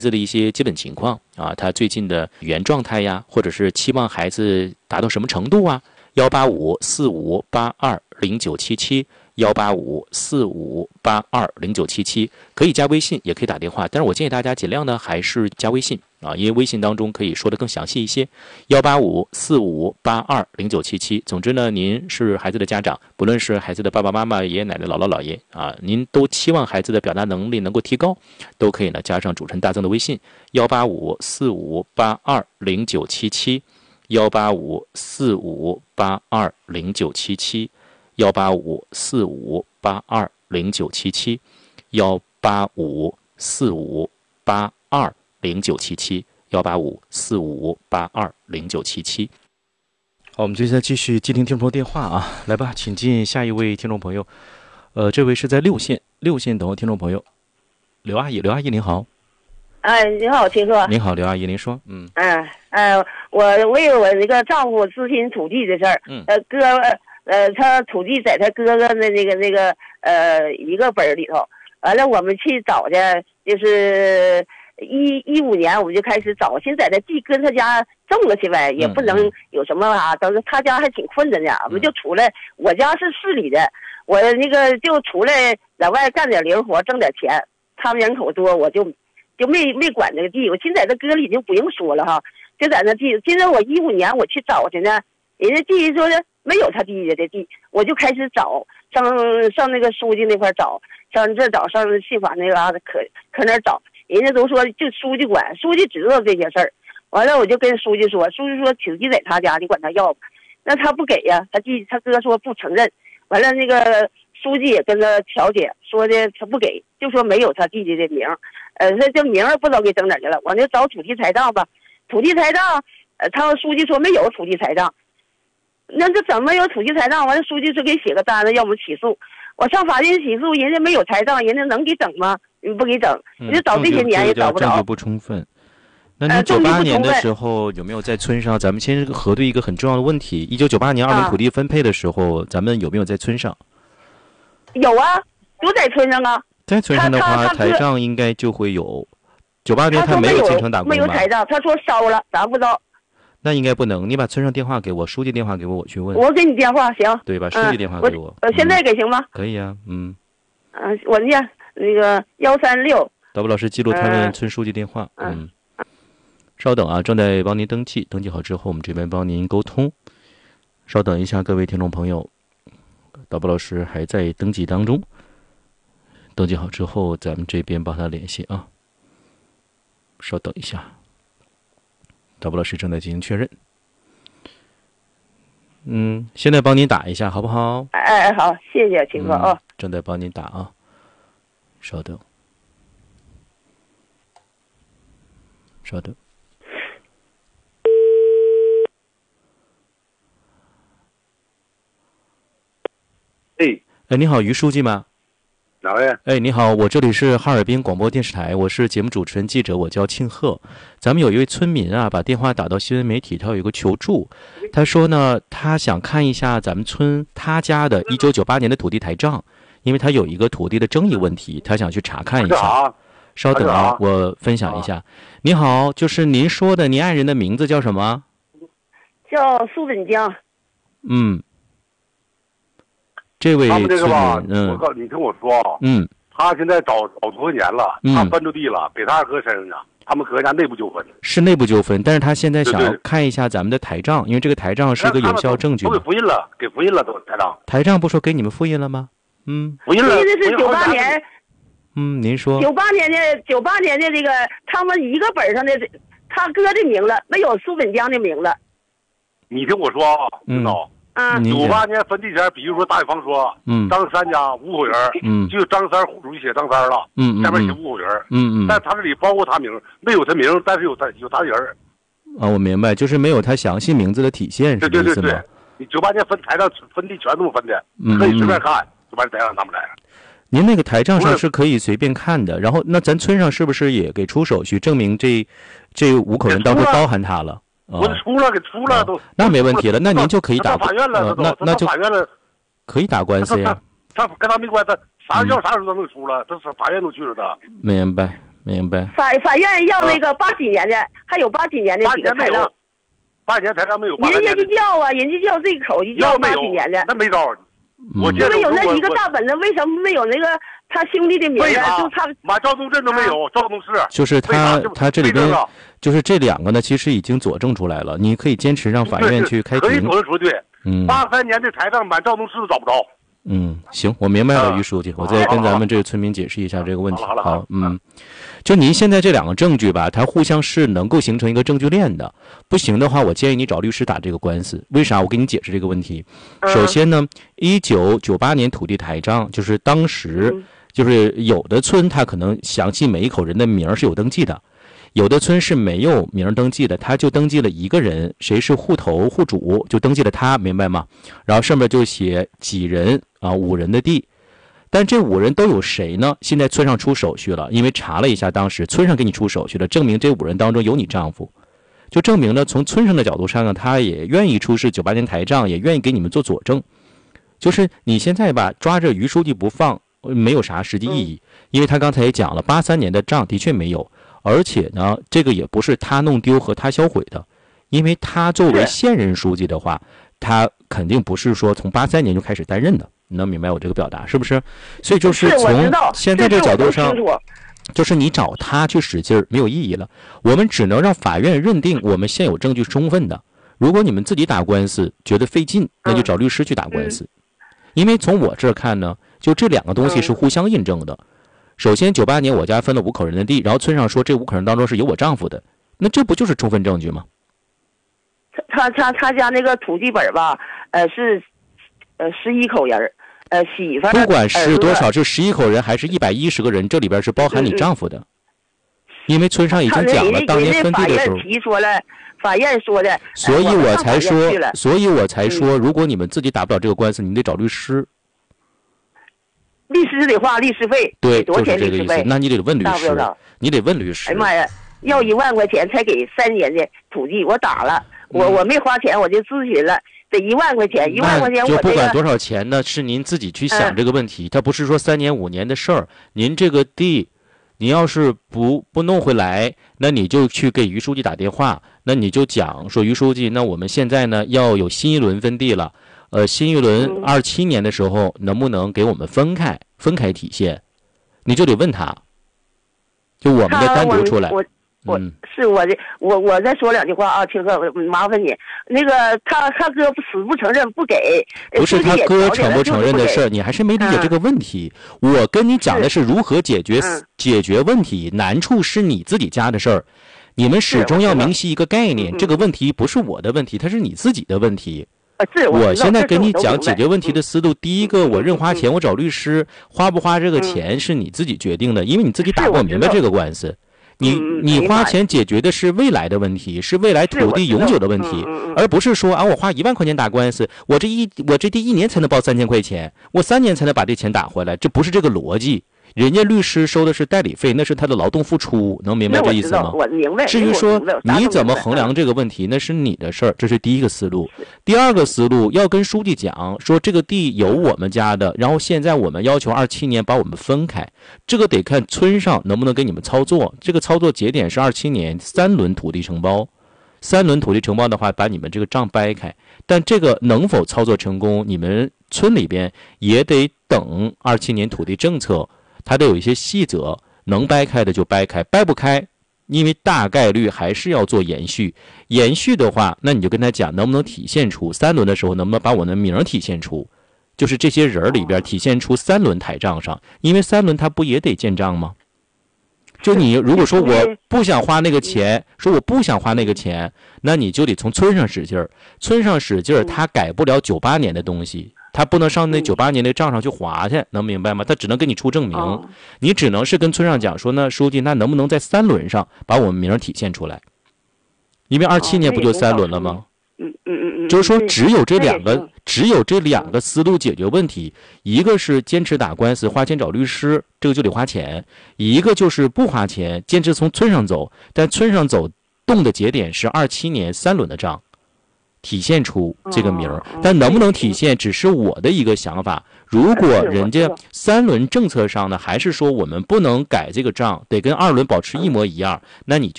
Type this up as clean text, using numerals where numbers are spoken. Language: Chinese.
的一些基本情况啊，他最近的语言状态呀，或者是期望孩子达到什么程度啊？18545820977。18545820977可以加微信，也可以打电话，但是我建议大家尽量呢还是加微信啊，因为微信当中可以说的更详细一些。18545820977。总之呢，您是孩子的家长，不论是孩子的爸爸妈妈、爷爷奶奶、姥姥姥爷啊，您都期望孩子的表达能力能够提高，都可以呢加上主持人大增的微信18545820977。18545820977。18545820977。18545820977。18545820977。好，我们接下来继续接听听众朋友电话啊，来吧，请进下一位听众朋友。这位是在六线等候听众朋友，刘阿姨您好。 哎，你好，秦哥。 您好，刘阿姨，您说。 我为我这个丈夫咨询土地的事儿。他土地在他哥哥的那个一个本里头，完了我们去找去，就是15年我们就开始找，现在他地跟他家种了去呗，也不能有什么啊，但是他家还挺困难的，我们就出来，我家是市里的，我那个就出来在外干点零活挣点钱，他们人口多，我就没管这个地，我现在这哥里已经不用说了哈，就在那地，现在我15年我去找去呢，人家地说的没有他弟弟的地，我就开始找，上那个书记那块找，上这找，上信访那嘎达可那找，人家都说就书记管，书记知道这些事儿，完了我就跟书记说土地在他家，你管他要吧，那他不给呀，他哥说不承认，完了那个书记也跟他调解，说的他不给，就说没有他弟弟的名，那这名不知道给整哪去了，我就找土地财账吧，土地财账，他书记说没有土地财账，那这怎么有土地财账？完了书记说给写个单子，要么起诉，我上法院起诉，人家没有财账，人家能给整吗？不给整，你就找这些年也找不着。 证据不充分。那你98年的时候有没有在村上？咱们先核对一个很重要的问题：1998年2轮土地分配的时候，咱们有没有在村上？ 有啊，都在村上啊。 在村上的话，台账应该就会有。98年他没有进城打工吧？ 没有台账，他说烧了，咱不知道。 那应该不能，你把村上电话给我，书记电话给我，我去问。 我给你电话行。 对，把书记电话给我。 现在给行吗？ 可以啊， 我念那个136。 导播老师记录他们村书记电话。稍等啊，正在帮您登记，登记好之后，我们这边帮您沟通。稍等一下，各位听众朋友，导播老师还在登记当中。登记好之后，咱们这边帮他联系啊。稍等一下。导播老师正在进行确认。现在帮您打一下，好不好？ 好，谢谢秦哥啊。 正在帮您打啊，稍等。你好，于书记吗？ 哪位？ 你好，我这里是哈尔滨广播电视台，我是节目主持人记者，我叫庆贺。咱们有一位村民啊，把电话打到新闻媒体，他有一个求助，他说呢，他想看一下咱们村他家的1998年的土地台账，因为他有一个土地的争议问题，他想去查看一下。稍等啊，我分享一下。你好，就是您说的您爱人的名字叫什么？ 叫苏本江。 这位村民， 我告诉你，听我说啊，他现在找多少年了，他分出地了，给他二哥身上呢，他们哥家内部纠纷， 是内部纠纷，但是他现在想要看一下咱们的台账，因为这个台账是一个有效证据。 都给复印了，都台账。 台账不说给你们复印了吗？ 复印了。 这是98年。 您说。 98年的这个，他们一个本上的他哥的名字，没有苏本江的名字。 你听我说啊，领导。98年分地前，比如说大方说，张三家5口人，就张三户主写张三了，下面写5口人，但他这里包括他名，没有他名，但是有他人。 我明白，就是没有他详细名字的体现，是这意思吗？ 你98年分台上分地全这么分的，可以随便看，就把台上拿不来。 您那个台账上是可以随便看的，然后那咱村上是不是也给出手续证明这5口人当中包含他了？ 我给出了都， 那没问题了，那您就可以打法院了， 那就法院了， 可以打官司呀。 他跟他没关系，啥时候都能出了，这是法院都去了的。 明白， 明白。 法院要那个80几年的，还有80几年的几个台账。 8年台账没有。 人家就叫啊，人家叫这个口就叫80几年的。 那没招。我因为有那一个大本子，为什么没有那个他兄弟的名啊？就他满昭东镇都没有，昭东市。 就是他这里边，就是这2个呢，其实已经佐证出来了。你可以坚持让法院去开庭。 可以佐证出对。83年的台账满昭东市都找不着。 行，我明白了，于书记，我再跟咱们这个村民解释一下这个问题。好，就您现在这2个证据吧，它互相是能够形成一个证据链的。不行的话，我建议你找律师打这个官司。为啥？我给你解释这个问题。首先呢，1998年土地台账，就是当时就是有的村它可能详细每一口人的名是有登记的，有的村是没有名登记的，他就登记了一个人，谁是户头户主就登记了他，明白吗？然后上面就写几人啊，5人的地。但这5人都有谁呢？现在村上出手续了，因为查了一下，当时村上给你出手续了，证明这5人当中有你丈夫，就证明呢，从村上的角度上呢，他也愿意出示98年台账，也愿意给你们做佐证。就是你现在吧，抓着于书记不放，没有啥实际意义，因为他刚才也讲了，83年的账的确没有，而且呢，这个也不是他弄丢和他销毁的，因为他作为现任书记的话，他肯定不是说从83年就开始担任的。你能明白我这个表达是不是？所以就是从现在这个角度上，就是你找他去使劲没有意义了。我们只能让法院认定我们现有证据是充分的。如果你们自己打官司觉得费劲，那就找律师去打官司。因为从我这儿看呢，就这2个东西是互相印证的。首先98年我家分了5口人的地，然后村上说这5口人当中是有我丈夫的，那这不就是充分证据吗？ 他家那个土地本吧，是11口人。媳妇不管是多少，是11口人还是110个人，这里边是包含你丈夫的，因为村上已经讲了，当年分地的时候提说了，法院说的， 所以我才说，如果你们自己打不了这个官司，你得找律师。 律师得花律师费， 对， 多少钱就是这个意思。那你得问律师，你得问律师。 哎妈呀，要1万块钱才给3年的土地，我打了，我没花钱，我就咨询了。得1万块钱，1万块钱， 就不管多少钱呢，是您自己去想这个问题。它不是说3年5年的事儿。您这个地，你要是不弄回来，那你就去给于书记打电话，那你就讲说，于书记，那我们现在呢要有新一轮分地了，新一轮27年的时候能不能给我们分开体现？你就得问他，就我们的单独出来。 我再说2句话啊，青鹤，麻烦你。那个他哥死不承认，不给。 不是他哥承不承认的事儿，你还是没理解这个问题。我跟你讲的是如何解决问题，难处是你自己家的事儿。你们始终要明晰一个概念，这个问题不是我的问题，它是你自己的问题。我现在跟你讲解决问题的思路，第一个，我认花钱，我找律师，花不花这个钱是你自己决定的，因为你自己打不明白这个官司。你花钱解决的是未来的问题，是未来土地永久的问题，而不是说我花1万块钱打官司，我这地1年才能报3000块钱，我3年才能把这钱打回来，这不是这个逻辑。人家律师收的是代理费，那是他的劳动付出，能明白这意思吗？ 我明白。 至于说你怎么衡量这个问题，那是你的事儿，这是第一个思路。第二个思路，要跟书记讲说这个地有我们家的，然后现在我们要求27年把我们分开，这个得看村上能不能给你们操作。这个操作节点是27年3轮土地承包，3轮土地承包的话，把你们这个账掰开，但这个能否操作成功，你们村里边也得等27年土地政策。它得有一些细则，能掰开的就掰开，掰不开，因为大概率还是要做延续。延续的话，那你就跟他讲，能不能体现出3轮的时候，能不能把我的名体现出，就是这些人里边体现出3轮台账上，因为3轮它不也得建账吗？就你如果说我不想花那个钱，那你就得从村上使劲儿，村上使劲儿，他改不了98年的东西。他不能上那98年的账上去划去，能明白吗？他只能给你出证明，你只能是跟村上讲说，那书记，那能不能在3轮上把我们名体现出来？因为27年不就3轮了吗？就是说只有这两个思路解决问题，一个是坚持打官司花钱找律师，这个就得花钱；一个就是不花钱，坚持从村上走，但村上走动的节点是27年3轮的账。 体现出这个名儿，但能不能体现只是我的一个想法。如果人家3轮政策上呢，还是说我们不能改这个账，得跟2轮保持一模一样，那你